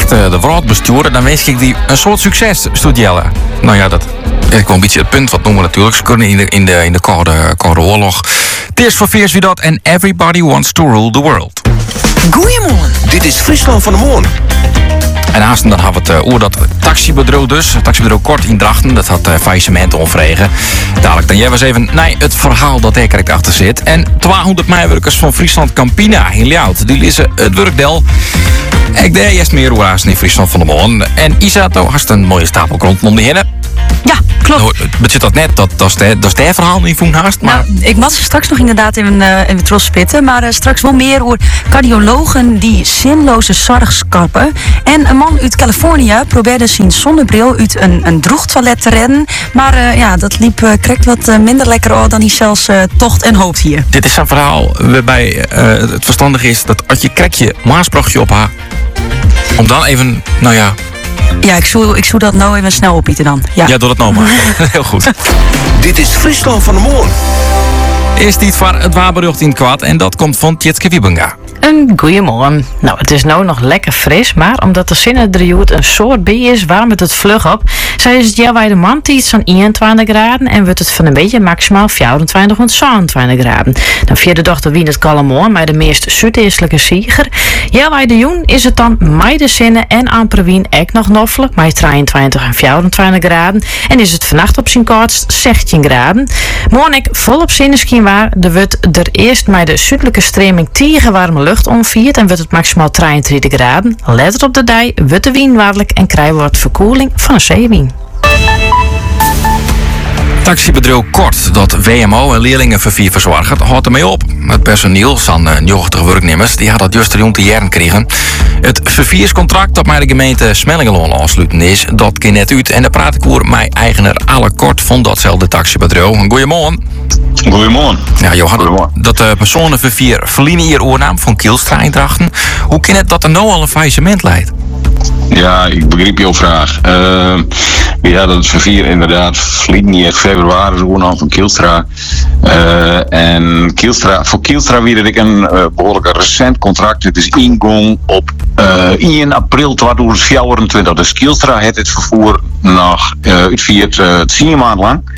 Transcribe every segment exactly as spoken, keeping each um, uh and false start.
echt uh, de wereld besturen, dan wens ik die een soort succes studeren. Nou ja, dat is gewoon een beetje het punt wat noemen natuurlijk. Ze kunnen in de, in de, in de koude, koude oorlog. Tears for Fears wie dat en Everybody Wants to Rule the World. Goeiemorgen. Dit is Friesland van de Morgen. En naast dan hadden we het uh, over dat taxibedrijf dus. Het taxibedrijf Kort in Drachten. Dat had uh, faillissement onvregen. Dadelijk dan jij was even nee, het verhaal dat er correct achter zit. En tweehonderd medewerkers van Friesland Campina in Ljout. Die lezen het werkdel. Ik deed eerst meer hoe in Friesland van de Morgen. En Isa, toen had een mooie stapel grond om die hinnen. Ja, klopt. Nou, het zit dat net, dat, dat is de, dat is de verhaal niet van haast. Maar... Nou, ik was straks nog inderdaad in uh, in tros spitten, maar uh, straks wel meer over cardiologen die zinloze zorg schappen. En een man uit Californië probeerde zijn zonnebril uit een, een droegtoilet te redden. Maar uh, ja, dat liep uh, correct wat uh, minder lekker op dan hij zelfs uh, tocht en hoopt hier. Dit is een verhaal waarbij uh, het verstandig is dat als je krekje maasprachtje op haar, om dan even, nou ja... Ja, ik zou, ik zou dat nou even snel oppieten dan. Ja, ja doe dat nou maar. Heel goed. Dit is Friesland van de Morgen. Eerst iets van het waarbericht in het kwaad en dat komt van Tjitske Wiebinga. Een goeiemorgen. Nou, het is nou nog lekker fris, maar omdat de zinnendriehoed een soort B is, warmt het vlug op. Zij is het jaar bij de maand iets van eenentwintig graden en wordt het van een beetje maximaal vierentwintig tot zevenentwintig graden. Dan vierde dag de wien het kalmoor, maar de meest zuideestelijke zieger. Ja, bij de joen is het dan mei de zinnen en amper wien ook nog noffelijk, maar drieëntwintig en vierentwintig graden. En is het vannacht op zijn kortst zestien graden. Morgen ik volop zinnen waar, er wordt er eerst met de zuidelijke streming tegen warme lucht omviert en wordt het maximaal drieëntwintig graden. Let op de dij, wordt de wien waarlijk en krijgen we wat verkoeling van een zeewien. Taxibedrijf Kort, dat W M O en leerlingenvervier verzorgt, houdt ermee op. Het personeel, zo'n negentig werknemers, die had dat juist rond de jaren kregen. Het vervierscontract dat met de gemeente Smellingeloon afsluiten is, dat kan net uit. En daar praat ik over met eigenaar Alle Kort van datzelfde taxibedrijf. Goedemorgen. Goedemorgen. Ja, Johan, dat uh, personenvervier verliezen hier oornaam van Kielstra in Drachten. Hoe kan het dat er nou al een faillissement leidt? Ja, ik begreep jouw vraag. Uh, ja, dat het vervier inderdaad verliezen hier februari is oornaam van Kielstra. Uh, en Kielstra, voor Kielstra weer ik een uh, behoorlijk recent contract. Het is ingang op uh, één april tweeduizend vierentwintig. Dus Kielstra heeft het vervoer nog uh, uitvierd uh, tien maanden lang.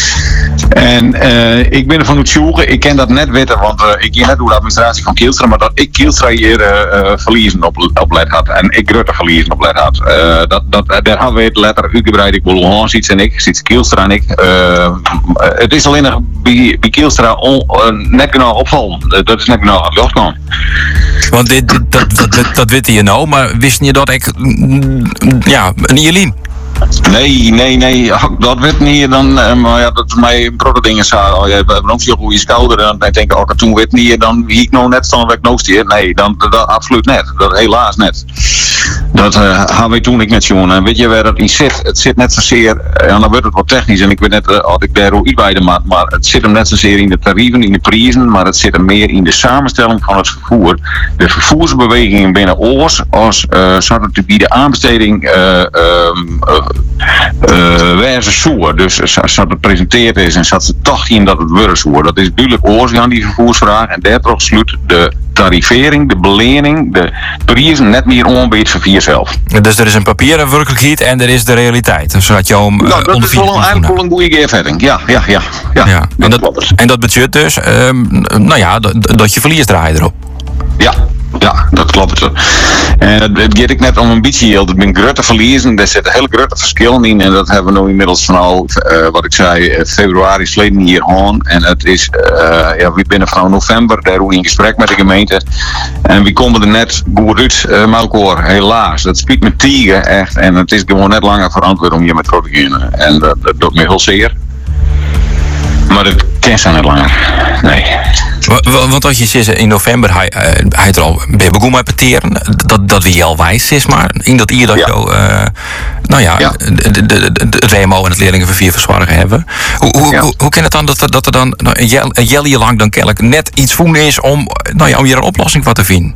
En uh, ik ben ervan het zoeken. Ik ken dat net weten, want uh, ik ken net door de administratie van Kielstra, maar dat ik Kielstra hier uh, uh, verliezen op, op let had. En ik Rutte verliezen op let had. Uh, dat, dat, daar hebben we het letter uitgebreid. Ik wil Hans iets en ik, ziet Kielstra en ik. Uh, het is alleen nog bij, bij Kielstra on, uh, net genoeg opvallen. Uh, dat is net genoeg aan het lucht komen. Want dit, dit, dat, dat, dat, dat weet je nou, maar wist je dat ik, ja, een Ierlien? Nee, nee, nee, dat werd niet. Dan, uh, maar ja, dat is mij broeder dingen zeggen. Oh, ja, we hebben ook veel goede schouder. En dan denk ik, oh, toen werd niet, dan wie ik nou net staan, werd ik nou stier. Nee, dan, dat absoluut net. Dat helaas net. Dat uh, gaan wij toen ik net jongen. En weet je waar dat in zit? Het zit net zozeer, en uh, dan wordt het wat technisch. En ik weet net, uh, had ik daar ook iets bij de maat. Maar het zit hem net zozeer in de tarieven, in de prijzen. Maar het zit hem meer in de samenstelling van het vervoer. De vervoersbewegingen binnen oors. Als uh, zouden het bij de aanbesteding uh, um, uh, Uh, waar ze zoer. Dus als het gepresenteerd is en zat ze toch in dat het wordt zoer. Dat is duidelijk oorzaak aan die vervoersvraag. En daardoor sluit de tarivering, de belening, de prijzen net meer onbeet vervier zelf. Dus er is een papieren werkelijkheid en er is de realiteit. Dus dat jou uh, nou, dat is wel een, eigenlijk wel een goede geervetting. Ja, ja, ja. ja, ja. En, dat, en dat betekent dus, um, nou ja, dat, dat je verlies draait erop. Ja. Ja, dat klopt. En het, het gaat ik net om een beetje heel. Er zijn grote verliezen, er zitten hele grote verschillen in. En dat hebben we nu inmiddels van al, uh, wat ik zei, februari sleden hier aan. En het is, uh, ja, we binnen vanaf november daar ook in gesprek met de gemeente. En we komen er net goed uit, uh, met elkaar, helaas. Dat spiet me tegen, echt. En het is gewoon net langer verantwoord om hier met te beginnen. En dat, dat doet me heel zeer. Maar dat kan ze niet langer. Nee. Want als je zegt in november hij, uh, hij er al bij begon met peteren, dat, dat wie al wijs is, maar in dat hier dat ja. jou, uh, nou ja, ja. De, de, de, de, het W M O en het leerlingenvervier verzorgen hebben. Hoe, hoe, ja. hoe, hoe kan het dan dat, dat er dan nou, een, jel, een jelly lang dan kennelijk net iets voelen is om, nou ja, om hier een oplossing voor te vinden?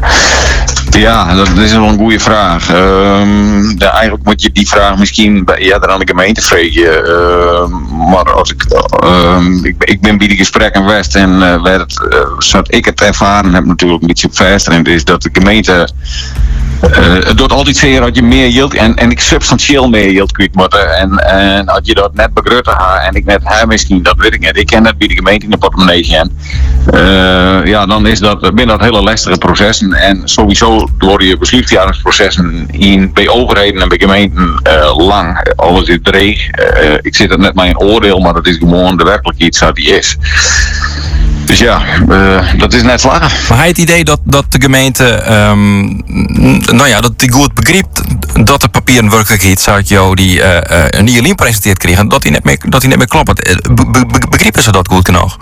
Ja, dat is wel een goede vraag. Um, de, eigenlijk moet je die vraag misschien bij, ja, aan de gemeente vragen. Uh, maar als ik, uh, ik, ik ben bij die gesprekken West en uh, waar het, uh, zodat ik het ervaren heb natuurlijk een beetje op verster. En is dat de gemeente Uh, het doet altijd zeer dat je meer yield en, en ik substantieel meer yield kwijt moet. En, en als je dat net begrutten had en ik net haar misschien, dat weet ik niet. Ik ken dat bij de gemeente in de portemonnee. En, uh, ja, dan is dat binnen dat hele lastige processen. En sowieso door je besluitvormingsprocessen in bij overheden en bij gemeenten uh, lang. Alles is dreig. Uh, ik zit het net maar in oordeel, maar dat is gewoon de werkelijkheid zoals die is. Dus ja, uh, dat is net slagen. Maar hij het idee dat, dat de gemeente, um, nou ja, dat die goed begrijpt dat de papieren werkelijkheid, zou ik jou die uh, uh, een nieuwe presenteerd kregen, dat die net meer, dat die net meer klopt. Be, be, begrijpen ze dat goed genoeg?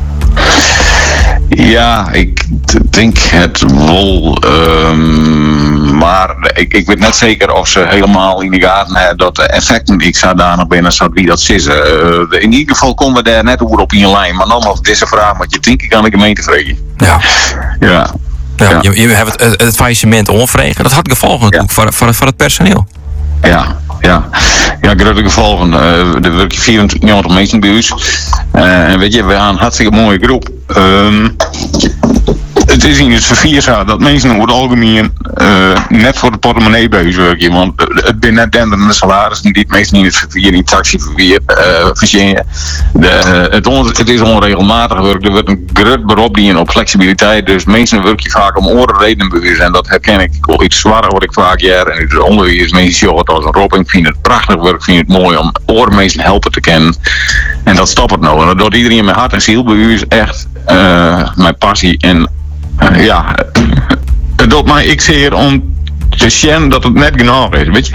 Ja, ik denk het wel. Um, maar ik, ik weet net zeker of ze helemaal in de gaten hebben dat de effecten die ik zou daar nog binnen zat wie dat zissen. Uh, in ieder geval komen we daar net over op in lijn. Maar nogmaals, deze vraag moet je denk ik aan de gemeente vragen. Ja. Ja. Ja, ja. Je, je hebt het, het, het faillissement onvregen. Dat had gevolgen natuurlijk ja. voor, voor, voor het personeel. Ja, ja. Ja, grote gevolgen. Uh, er werken vierentwintig mensen bij ons. Uh, en weet je, we hebben een hartstikke mooie groep. Um, het is in het vervier zo dat mensen over het algemeen uh, net voor de portemonnee bij werken. Want het zijn net denderende salarissen die het meestal in het vervier, in het taxivervier uh, verzinnen. De, het, on, het is onregelmatig werk. Er wordt een groot beroep die op flexibiliteit. Dus mensen werken vaak om oren redenen. En dat herken ik. Ik wil iets zwaarder wat ik vaak jaar. En het onderwijs mensen zien het als een roep. Ik vind het prachtig werk. Ik vind het mooi om oormeesten helpen te kennen. En dat stopt het nou. En dat doet iedereen met hart en ziel. Bij u is echt uh, mijn passie. En uh, ja, het doet mij ik zeer om te zien dat het net genoeg is. Weet je?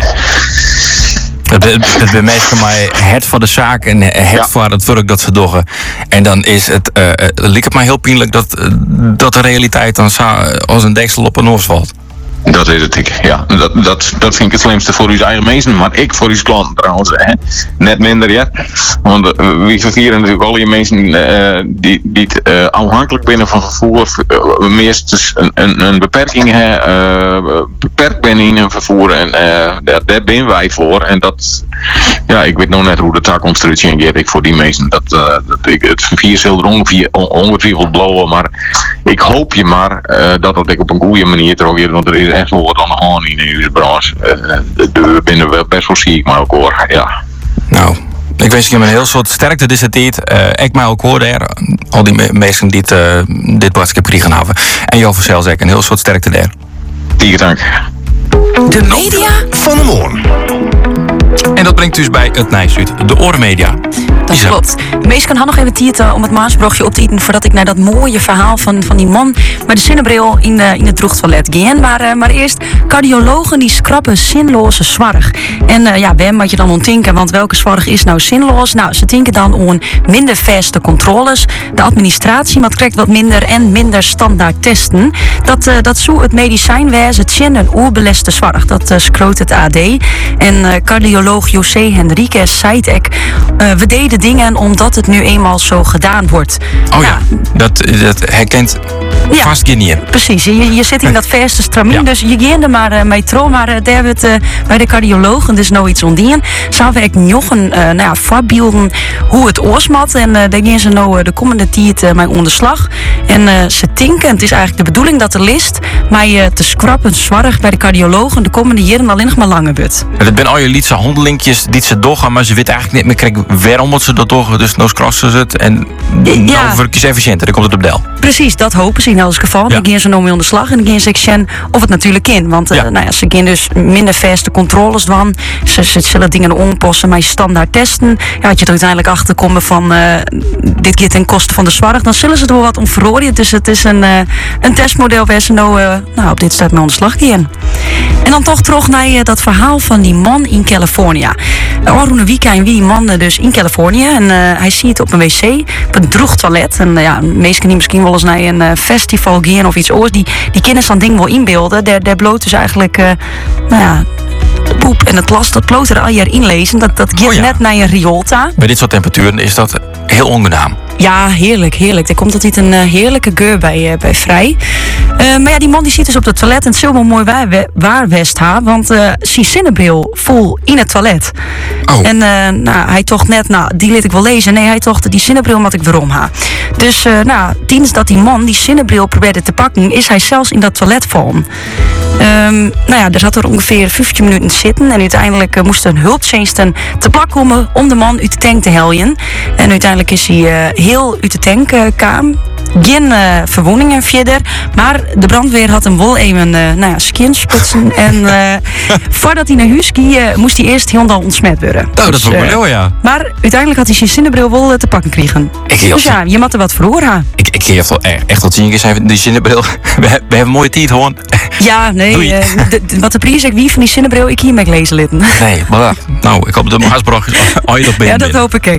Het is meestal mij het voor de zaak en het ja. voor het werk dat ze doen. En dan is het, uh, lijkt het mij heel pijnlijk dat, uh, dat de realiteit dan als een deksel op een oors valt. Dat is het, ik. Ja, dat, dat, dat vind ik het slimste voor uw eigen mensen, maar ik voor uw klanten trouwens. Hè. Net minder, ja. Want uh, we vervieren natuurlijk al die mensen uh, die, die uh, afhankelijk binnen van vervoer, uh, meestal een, een, een beperking hebben, uh, beperkt binnen in hun vervoer. En uh, daar, daar ben wij voor. En dat, ja, ik weet nog net hoe de taakconstructie gaat ik voor die mensen. Dat, uh, dat ik, het vervier zal er ongeveer, ongetwijfeld blauwen, maar ik hoop je maar uh, dat dat ik op een goede manier terug, want er is echt wel wat aan de hand in deze branche. Uh, we binnen wel best wel ziek, maar ook hoor, ja. Nou, ik wens je een heel soort sterkte deze tijd. Uh, ik mij ook hoor daar. Al die me- mensen die uh, dit boodschap gaan hebben. En jou zelfs ook een heel soort sterkte daar. Dikke dank. De media van de morgen. En dat brengt dus bij het Nijs uit. De Oormedia. Dat klopt. Meest kan nog even tieten om het Maasbrugje op te eten voordat ik naar dat mooie verhaal van, van die man met de zinnenbril in, de, in het droegtoilet ga. Maar, uh, maar eerst, cardiologen die schrappen zinloze zwarg. En uh, ja, Wem, wat je dan ontdenken, want welke zwarg is nou zinloos? Nou, ze denken dan aan minder vaste controles. De administratie, maar het krijgt wat minder en minder standaard testen. Dat, uh, dat zo het medicijnwezen het zin een oerbeleste zwarg. Dat uh, schroot het A D. En uh, cardioloog José Henriquez zei het ook, uh, we deden dingen omdat het nu eenmaal zo gedaan wordt. Oh ja, ja dat, dat herkent ja, vast geen niet. Precies, je, je zit in dat verste stramien, ja. Dus je gaat er maar uh, mee trouw, maar uh, daar hebben we het uh, bij de cardiologen dus nou iets ondien. Zou we nog een uh, nou ja, voorbeelden hoe het oorsmat en uh, daar gaan ze nou uh, de komende tijd uh, mee onderslag. En uh, ze denken, het is eigenlijk de bedoeling dat de list maar uh, te schrappen zwaar bij de cardiologen de komende jaren alleen nog maar langer wordt. Het zijn al je liedse handelinkjes die ze doorgaan, maar ze weten eigenlijk niet meer krijgen waarom ze dat toch, dus nou crossen ze het en ja. nou werkt je efficiënter, dan komt het op del. Precies, dat hopen ze in elk geval. Dan ja. gaan ze nou mee aan de slag en dan gaan ze zien of het natuurlijk in. Want uh, ja. nou ja, ze gaan dus minder vaste controles doen. Ze, ze zullen dingen onpassen met standaard testen. Ja, wat je er uiteindelijk achter komt van uh, dit gaat ten koste van de zorg, dan zullen ze er wel wat om verrooien. Dus het is een, uh, een testmodel waar ze nou, uh, nou op dit staat mee aan de slag gaan. En dan toch terug naar uh, dat verhaal van die man in Californië. Orune weekend wie die man uh, dus in Californië en uh, hij ziet het op een wc, op een droegtoilet. En uh, ja, meesten die misschien wel eens naar een uh, festival gaan of iets oors, die, die kunnen zo'n ding wel inbeelden. Daar, daar bloot dus eigenlijk, uh, nou ja, de poep en het last, dat bloot er al jaar inlezen. Dat, dat gaat oh ja. net naar een riolta. Bij dit soort temperaturen is dat heel ongenaam. Ja, heerlijk, heerlijk. Er komt altijd een uh, heerlijke geur bij, uh, bij vrij. Uh, maar ja, die man die zit dus op het toilet en het is zo wel mooi waar, waar West ha, want uh, zijn zonnebril vol in het toilet. Oh. En uh, nou, hij tocht net, nou, die liet ik wel lezen. Nee, hij tocht die zonnebril moet ik weer om ha. Dus uh, nou, tijdens dat die man die zonnebril probeerde te pakken, is hij zelfs in dat toilet vallen. Um, nou ja, er zat er ongeveer vijftien minuten zitten en uiteindelijk uh, moesten hulpdiensten te plak komen om de man uit de tank te heljen. En uiteindelijk is hij uh, heel uit de tank uh, kwam. Geen uh, verwondingen verder, maar de brandweer had hem wel even uh, nou ja, skinsputsen. En uh, voordat hij naar huis ging, uh, moest hij eerst helemaal ontsmet worden. Oh, dat is dus, wel uh, mooi, ja. Maar uiteindelijk had hij zijn zonnebril wel uh, te pakken kregen. Ik Dus ja, je moet er wat voor horen. Ik, ik geef toch echt, echt wat zien. Even die zonnebril. We, we hebben een mooie tijd gewoon. Ja, nee, uh, de, de, wat de prijs ik wie van die zonnebril, ik hier mee lezen litten. Nee, maar nou, ik hoop dat de maasbrug is. Oh, je dat ben je Ja, dat hoop ik.